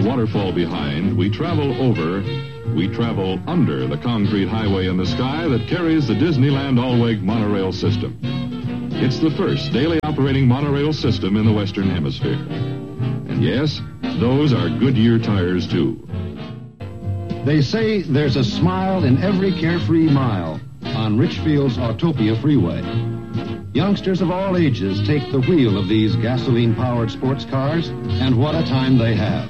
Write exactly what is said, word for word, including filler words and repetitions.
waterfall behind, we travel over, we travel under the concrete highway in the sky that carries the Disneyland Allweg monorail system. It's the first daily operating monorail system in the Western Hemisphere. And yes, those are Goodyear tires, too. They say there's a smile in every carefree mile on Richfield's Autopia Freeway. Youngsters of all ages take the wheel of these gasoline-powered sports cars, and what a time they have.